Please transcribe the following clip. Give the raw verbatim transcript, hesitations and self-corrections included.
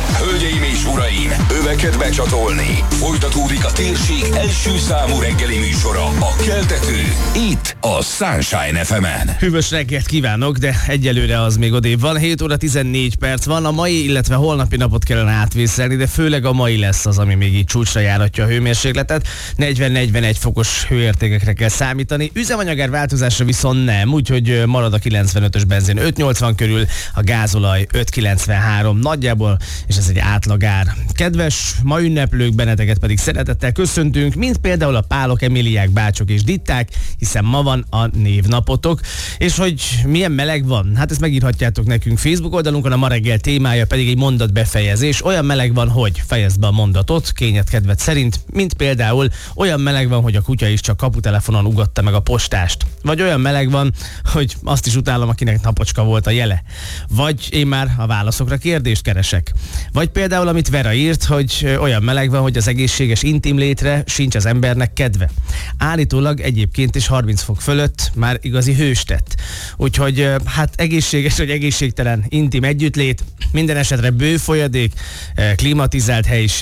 Hölgyeim és uraim, öveket becsatolni. Folytatódik a térség első számú reggeli műsora, a Keltető, itt a Sunshine ef emen. Hűvös reggelt kívánok, de egyelőre az még odébb van. hét óra tizennégy perc van, a mai, illetve holnapi napot kellene átvészelni, de főleg a mai lesz az, ami még így csúcsra járatja a hőmérsékletet. negyven-negyvenegy fokos hőértékekre kell számítani. Üzemanyagár változásra viszont nem, úgyhogy marad a kilencvenötös benzin öt nyolcvan körül, a gázolaj öt kilencvenhárom nagyjából, és ez egy átlagár. Kedves ma ünneplők, benneteket pedig szeretettel köszöntünk, mint például a Pálok, Emiliák, Bácsok és Ditták, hiszen ma van a névnapotok. És hogy milyen meleg van? Hát ezt megírhatjátok nekünk Facebook oldalunkon, a ma reggel témája pedig egy mondatbefejezés. Olyan meleg van, hogy fejezd be a mondatot, kényed kedved szerint, mint például olyan meleg van, hogy a kutya is csak kaputelefonon ugatta meg a postást. Vagy olyan meleg van, hogy azt is utálom, akinek napocska volt a jele. Vagy én már a válaszokra kérdést keresek. Vagy például, amit Vera írt, hogy olyan meleg van, hogy az egészséges intim létre sincs az embernek kedve. Állítólag egyébként is harminc fok fölött már igazi hőstett. Úgyhogy hát egészséges vagy egészségtelen intim együttlét, minden esetre bőfolyadék, klimatizált helyiség,